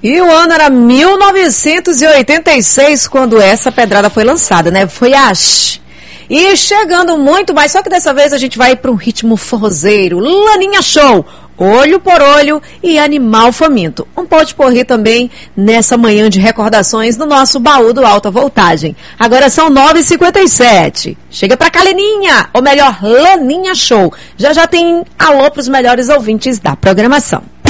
E o ano era 1986, quando essa pedrada foi lançada, né? Foi E chegando muito mais, só que dessa vez a gente vai para um ritmo forrozeiro. Laninha Show, Olho por Olho e Animal Faminto. Um pode porrir também nessa manhã de recordações no nosso baú do Alta Voltagem. Agora são 9h57. Chega pra cá, Leninha, ou melhor, Laninha Show. Já tem alô pros melhores ouvintes da programação.